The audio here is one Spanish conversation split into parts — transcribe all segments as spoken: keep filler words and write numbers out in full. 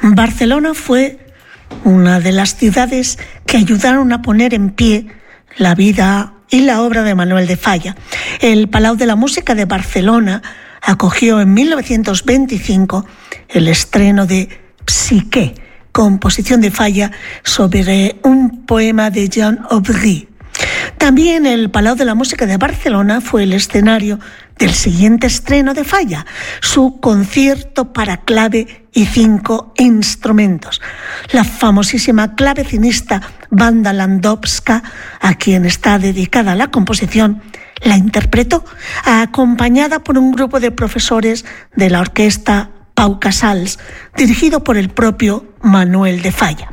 Barcelona fue una de las ciudades que ayudaron a poner en pie la vida y la obra de Manuel de Falla. El Palau de la Música de Barcelona acogió en mil novecientos veinticinco el estreno de Psique, composición de Falla sobre un poema de Jean Aubry. También el Palau de la Música de Barcelona fue el escenario del siguiente estreno de Falla, su concierto para clave y cinco instrumentos. La famosísima clavecinista Wanda Landowska, a quien está dedicada la composición, la interpretó acompañada por un grupo de profesores de la orquesta Pau Casals, dirigido por el propio Manuel de Falla.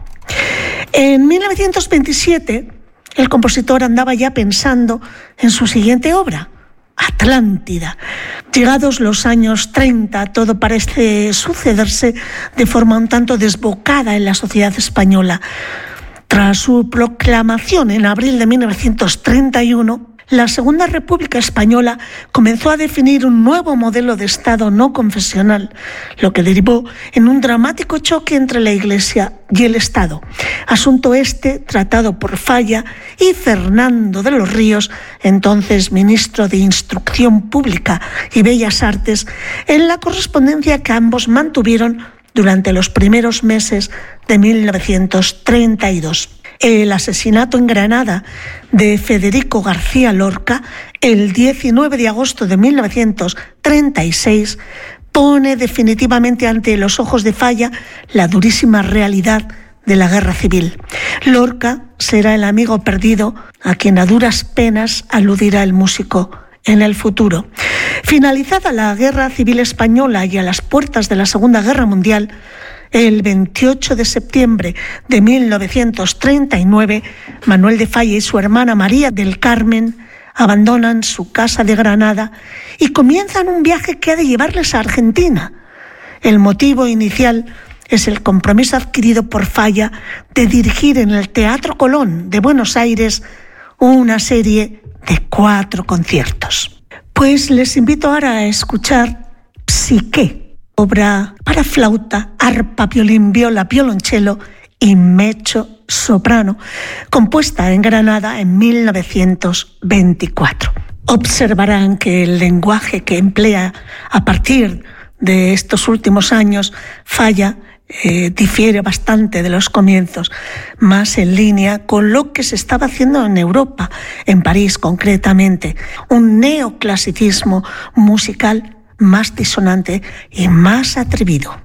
En mil novecientos veintisiete, el compositor andaba ya pensando en su siguiente obra, Atlántida. Llegados los años treinta, todo parece sucederse de forma un tanto desbocada en la sociedad española. Tras su proclamación en abril de mil novecientos treinta y uno, la Segunda República Española comenzó a definir un nuevo modelo de Estado no confesional, lo que derivó en un dramático choque entre la Iglesia y el Estado. Asunto este tratado por Falla y Fernando de los Ríos, entonces ministro de Instrucción Pública y Bellas Artes, en la correspondencia que ambos mantuvieron durante los primeros meses de mil novecientos treinta y dos. El asesinato en Granada de Federico García Lorca el diecinueve de agosto de mil novecientos treinta y seis pone definitivamente ante los ojos de Falla la durísima realidad de la guerra civil. Lorca será el amigo perdido a quien a duras penas aludirá el músico en el futuro. Finalizada la Guerra Civil Española y a las puertas de la Segunda Guerra Mundial, el veintiocho de septiembre de mil novecientos treinta y nueve, Manuel de Falla y su hermana María del Carmen abandonan su casa de Granada y comienzan un viaje que ha de llevarles a Argentina. El motivo inicial es el compromiso adquirido por Falla de dirigir en el Teatro Colón de Buenos Aires una serie de cuatro conciertos. Pues les invito ahora a escuchar Psique, obra para flauta, arpa, violín, viola, violonchelo y mezzo soprano, compuesta en Granada en mil novecientos veinticuatro. Observarán que el lenguaje que emplea a partir de estos últimos años Falla eh, difiere bastante de los comienzos, más en línea con lo que se estaba haciendo en Europa, en París concretamente, un neoclasicismo musical más disonante y más atrevido.